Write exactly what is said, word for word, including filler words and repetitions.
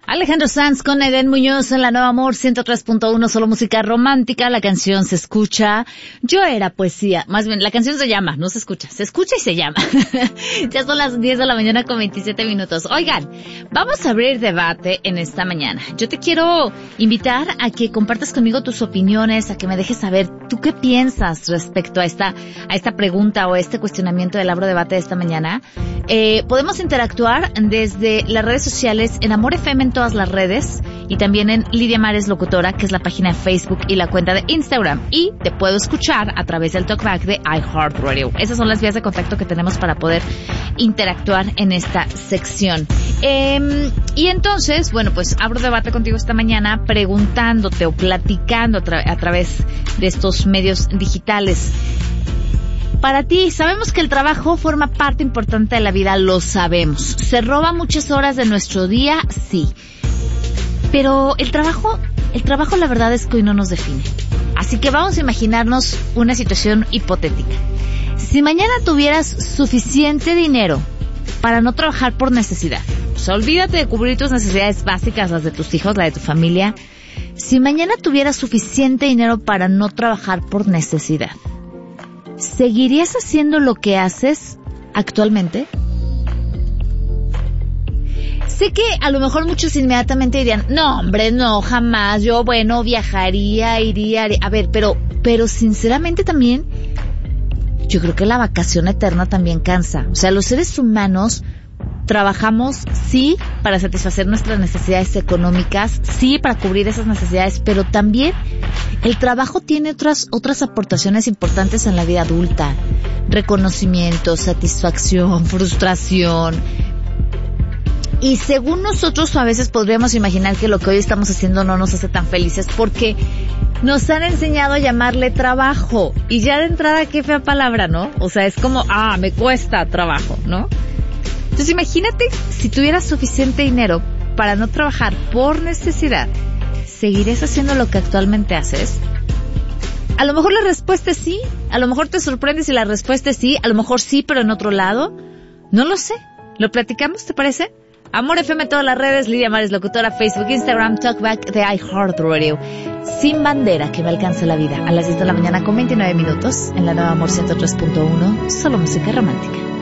Alejandro Sanz con Eden Muñoz en la Nueva Amor ciento tres punto uno, solo música romántica. La canción se escucha. Yo era poesía. Más bien, la canción se llama, no se escucha. Se escucha y se llama. Ya son las diez de la mañana con veintisiete minutos. Oigan, vamos a abrir debate en esta mañana. Yo te quiero invitar a que compartas conmigo tus opiniones, a que me dejes saber tú qué piensas respecto a esta, a esta pregunta o a este cuestionamiento del Abro Debate de esta mañana. Eh, podemos interactuar desde las redes sociales en Amor F M en todas las redes y también en Lidia Mares Locutora, que es la página de Facebook y la cuenta de Instagram, y te puedo escuchar a través del talkback de iHeartRadio. Esas son las vías de contacto que tenemos para poder interactuar en esta sección. Eh, y entonces, bueno, pues abro debate contigo esta mañana preguntándote o platicando a, tra- a través de estos medios digitales. Para ti, sabemos que el trabajo forma parte importante de la vida, lo sabemos. ¿Se roba muchas horas de nuestro día? Sí. Pero el trabajo, el trabajo la verdad es que hoy no nos define. Así que vamos a imaginarnos una situación hipotética. Si mañana tuvieras suficiente dinero para no trabajar por necesidad, o sea, olvídate de cubrir tus necesidades básicas, las de tus hijos, la de tu familia. Si mañana tuvieras suficiente dinero para no trabajar por necesidad, ¿seguirías haciendo lo que haces actualmente? Sé que a lo mejor muchos inmediatamente dirían, no, hombre, no, jamás, yo, bueno, viajaría, iría, a ver, pero, pero sinceramente también, yo creo que la vacación eterna también cansa. O sea, los seres humanos trabajamos, sí, para satisfacer nuestras necesidades económicas, sí, para cubrir esas necesidades, pero también el trabajo tiene otras, otras aportaciones importantes en la vida adulta. Reconocimiento, satisfacción, frustración. Y según nosotros a veces podríamos imaginar que lo que hoy estamos haciendo no nos hace tan felices porque nos han enseñado a llamarle trabajo. Y ya de entrada, qué fea palabra, ¿no? O sea, es como, ah, me cuesta trabajo, ¿no? Entonces imagínate si tuvieras suficiente dinero para no trabajar por necesidad, ¿seguirías haciendo lo que actualmente haces? A lo mejor la respuesta es sí, a lo mejor te sorprende si la respuesta es sí, a lo mejor sí, pero en otro lado. No lo sé. ¿Lo platicamos, te parece? Amor F M, todas las redes, Lidia Mares Locutora, Facebook, Instagram, Talkback de iHeartRadio. Sin bandera, que me alcance la vida. A las diez de la mañana con veintinueve minutos en la Nueva Amor ciento tres punto uno, solo música romántica.